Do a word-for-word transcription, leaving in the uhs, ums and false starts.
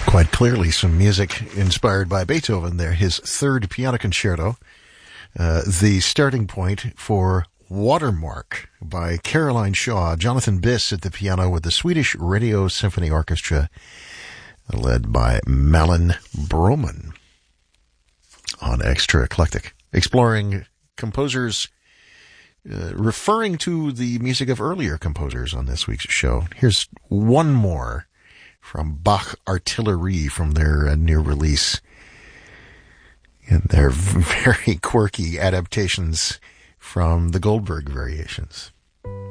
Quite clearly some music inspired by Beethoven there, his third piano concerto, uh, the starting point for Watermark by Caroline Shaw, Jonathan Biss at the piano with the Swedish Radio Symphony Orchestra, led by Malin Broman on Extra Eclectic, exploring composers, uh, referring to the music of earlier composers on this week's show. Here's one more from Bach Artillerie from their uh, new release, and their very quirky adaptations from the Goldberg Variations.